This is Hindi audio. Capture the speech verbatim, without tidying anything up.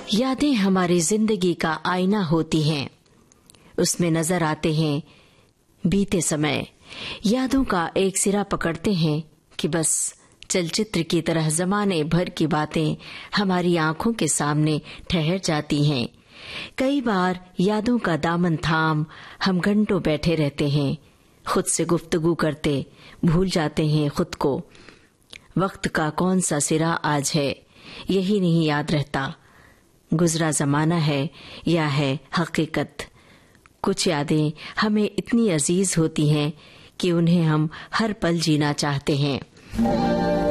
यादें हमारी जिंदगी का आईना होती हैं। उसमें नजर आते हैं बीते समय। यादों का एक सिरा पकड़ते हैं कि बस चलचित्र की तरह जमाने भर की बातें हमारी आंखों के सामने ठहर जाती हैं। कई बार यादों का दामन थाम हम घंटों बैठे रहते हैं, खुद से गुफ्तगू करते, भूल जाते हैं खुद को। वक्त का कौन सा सिरा आज है यही नहीं याद रहता, गुजरा जमाना है या है हकीकत। कुछ यादें हमें इतनी अजीज होती हैं कि उन्हें हम हर पल जीना चाहते हैं।